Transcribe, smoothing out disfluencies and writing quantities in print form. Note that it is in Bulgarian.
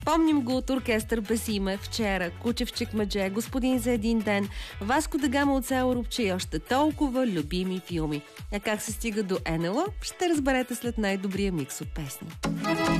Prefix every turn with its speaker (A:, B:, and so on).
A: Помним го от оркестър без име, Вчера, Куче в чекмедже, Господин за един ден, Васко да Гама от село Рупче и още толкова любими филми. А как се стига до НЛО, ще разберете след най-добрия микс от песни.